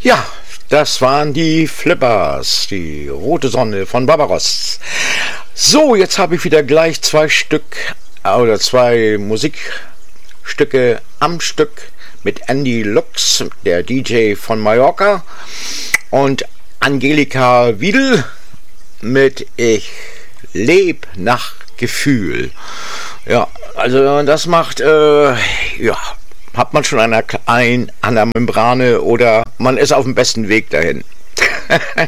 Ja, das waren die Flippers, die rote Sonne von Barbaros. So, jetzt habe ich wieder gleich zwei Musikstücke am Stück mit Andy Lux, der DJ von Mallorca, und Angelika Wiedel mit Ich leb nach Gefühl. Ja, also das macht, hat man schon an der Membrane oder man ist auf dem besten Weg dahin.